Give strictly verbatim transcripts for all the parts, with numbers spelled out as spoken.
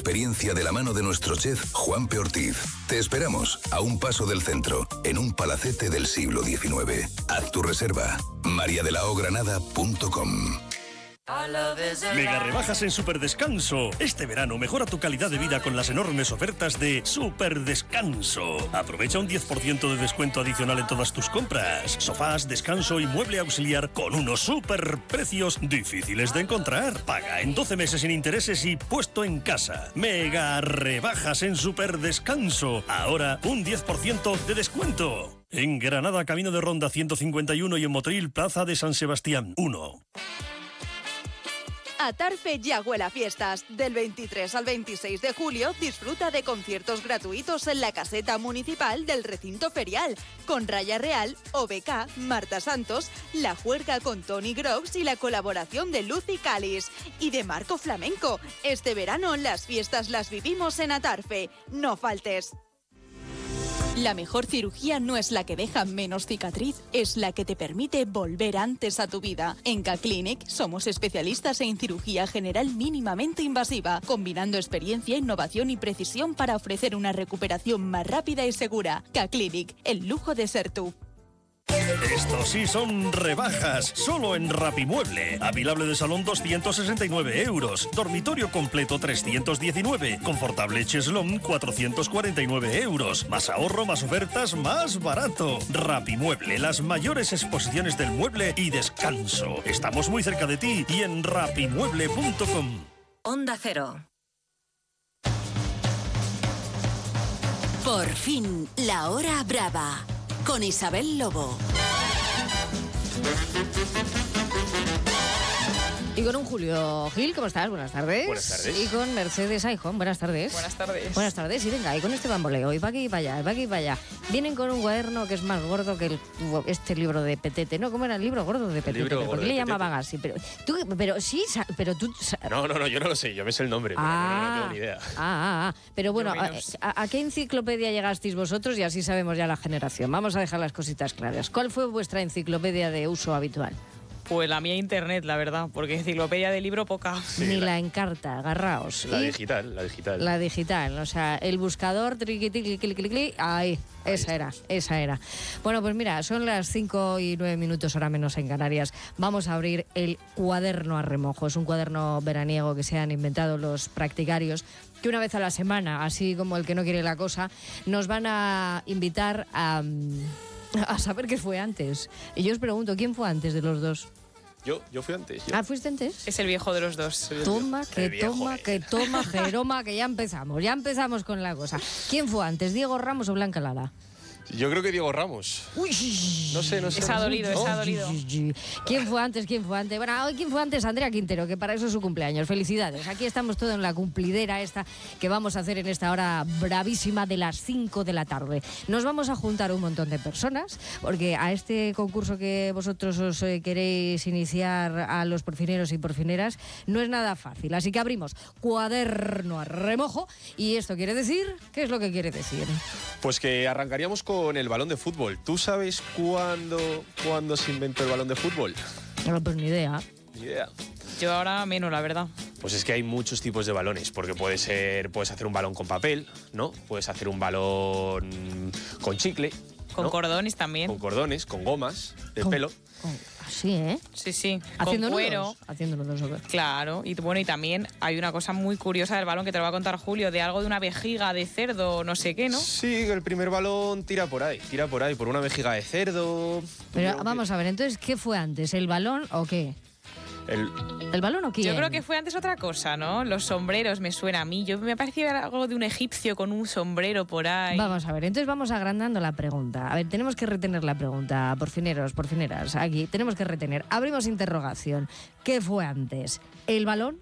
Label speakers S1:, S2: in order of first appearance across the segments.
S1: experiencia de la mano de nuestro chef Juanpe Ortiz. Te esperamos a un paso del centro, en un palacete del siglo diecinueve. Haz tu reserva. maria de la o granada punto com.
S2: Mega rebajas en Superdescanso. Este verano mejora tu calidad de vida con las enormes ofertas de Superdescanso. Aprovecha un diez por ciento de descuento adicional en todas tus compras. Sofás, descanso y mueble auxiliar con unos super precios difíciles de encontrar. Paga en doce meses sin intereses y puesto en casa. Mega rebajas en Superdescanso. Ahora un diez por ciento de descuento. En Granada, camino de Ronda ciento cincuenta y uno y en Motril, plaza de San Sebastián uno.
S3: Atarfe ya huele a fiestas. Del veintitrés al veintiséis de julio disfruta de conciertos gratuitos en la caseta municipal del recinto ferial, con Raya Real, O B K, Marta Santos, La Juerga con Tony Groves y la colaboración de Lucy Calis y de Marco Flamenco. Este verano las fiestas las vivimos en Atarfe. No faltes. La mejor cirugía no es la que deja menos cicatriz, es la que te permite volver antes a tu vida. En K-Clinic somos especialistas en cirugía general mínimamente invasiva, combinando experiencia, innovación y precisión para ofrecer una recuperación más rápida y segura. K-Clinic, el lujo de ser tú.
S2: Estos sí son rebajas, solo en Rapimueble. Avilable de salón doscientos sesenta y nueve euros, dormitorio completo trescientos diecinueve, confortable cheslón cuatrocientos cuarenta y nueve euros. Más ahorro, más ofertas, más barato. Rapimueble, las mayores exposiciones del mueble y descanso. Estamos muy cerca de ti y en rapimueble punto com.
S4: Onda Cero. Por fin, la hora brava. Con Isabel Lobo.
S5: Y con un Julio Gil, ¿cómo estás? Buenas tardes.
S6: Buenas tardes.
S5: Y con Mercedes Aijón, buenas tardes.
S7: Buenas tardes.
S5: Buenas tardes, y venga, y con este bamboleo, y para aquí y para allá, y para aquí y para allá. Vienen con un cuaderno que es más gordo que el, este libro de Petete, ¿no? ¿Cómo era el libro gordo de Petete? ¿Por qué le llamaban así? Pero, tú, pero sí, pero tú...
S6: No, no, no, yo no lo sé, yo me sé el nombre, pero
S5: ah,
S6: no, no, no tengo ni idea.
S5: Ah, ah, ah. Pero bueno, a, a, ¿a qué enciclopedia llegasteis vosotros? Y así sabemos ya la generación. Vamos a dejar las cositas claras. ¿Cuál fue vuestra enciclopedia de uso habitual?
S7: Pues la mía internet, la verdad, porque enciclopedia de libro poca.
S5: Sí, Ni la, la encarta, agarraos.
S6: La
S5: y
S6: digital, la digital.
S5: La digital, o sea, el buscador, triqui, triqui, clic, clic, clic, ahí, ahí esa era, esa era. Bueno, pues mira, son las cinco y nueve minutos, hora menos en Canarias. Vamos a abrir el cuaderno a remojo. Es un cuaderno veraniego que se han inventado los practicarios, que una vez a la semana, así como el que no quiere la cosa, nos van a invitar a, a saber qué fue antes. Y yo os pregunto, ¿quién fue antes de los dos?
S6: Yo, yo fui antes. Yo.
S5: Ah, ¿fuiste antes?
S7: Es el viejo de los dos.
S5: Toma, que viejo, toma, eh. que toma, Jeroma, que ya empezamos, ya empezamos con la cosa. ¿Quién fue antes, Diego Ramos o Blanca Lara?
S6: Yo creo que Diego Ramos.
S5: Uy,
S6: no sé, no sé.
S7: Esa ha dolido, esa ha dolido.
S5: ¿Quién fue antes? ¿Quién fue antes? Bueno, hoy quién fue antes, Andrea Quintero, que para eso es su cumpleaños. Felicidades. Aquí estamos todos en la cumplidera esta que vamos a hacer en esta hora bravísima de las cinco de la tarde. Nos vamos a juntar un montón de personas, porque a este concurso que vosotros os eh, queréis iniciar a los porfineros y porfineras no es nada fácil. Así que abrimos cuaderno a remojo. Y esto quiere decir, ¿qué es lo que quiere decir?
S6: Pues que arrancaríamos con con el balón de fútbol. ¿Tú sabes cuándo, cuándo se inventó el balón de fútbol?
S5: No, pues ni idea.
S6: Ni idea.
S7: Yo ahora menos, la verdad.
S6: Pues es que hay muchos tipos de balones, porque puede ser, puedes hacer un balón con papel, ¿no? Puedes hacer un balón con chicle,
S7: con ¿no? cordones también.
S6: Con cordones, con gomas de
S5: con,
S6: pelo.
S5: Con, sí, ¿eh?
S7: Sí, sí.
S5: Haciendo
S7: con cuero.
S5: Nudos. Haciendo nudos, okay.
S7: Claro. Y bueno, y también hay una cosa muy curiosa del balón que te lo va a contar Julio, de algo de una vejiga de cerdo, no sé qué, ¿no?
S6: Sí, el primer balón tira por ahí, tira por ahí, por una vejiga de cerdo.
S5: Pero no, vamos que... a ver, entonces, ¿qué fue antes? ¿El balón o qué?
S6: El...
S5: ¿El balón o quién?
S7: Yo creo que fue antes otra cosa, ¿no? Los sombreros me suena a mí. Yo me parecía algo de un egipcio con un sombrero por ahí.
S5: Vamos a ver, entonces vamos agrandando la pregunta. A ver, tenemos que retener la pregunta, porfineros, porfineras. Aquí tenemos que retener. Abrimos interrogación. ¿Qué fue antes? ¿El balón?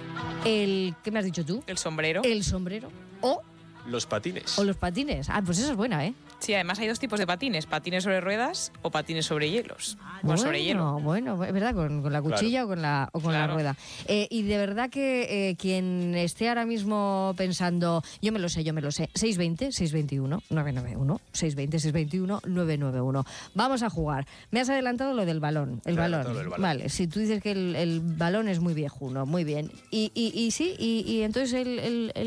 S5: ¿El... ¿Qué me has dicho tú?
S7: El sombrero.
S5: ¿El sombrero? ¿O...?
S6: Los patines.
S5: O los patines. Ah, pues esa es buena, ¿eh?
S7: Sí, además hay dos tipos de patines, patines sobre ruedas o patines sobre hielos.
S5: Bueno,
S7: sobre hielo.
S5: Bueno, es verdad, con, con la cuchilla claro. o con la, o con claro. la rueda. Eh, y de verdad que eh, quien esté ahora mismo pensando, yo me lo sé, yo me lo sé, seis veinte, seis veintiuno, nueve nueve uno, seis veinte, seis veintiuno, nueve nueve uno. Vamos a jugar. Me has adelantado lo del balón. El balón. el balón. Vale, si tú dices que el, el balón es muy viejuno, muy bien. Y, y, y sí, y, y entonces el, el, el